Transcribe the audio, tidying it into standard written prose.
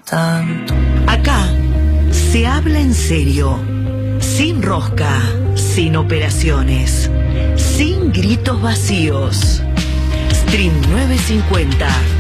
tanto. Acá se habla en serio, sin rosca, sin operaciones, sin gritos vacíos. Stream 950.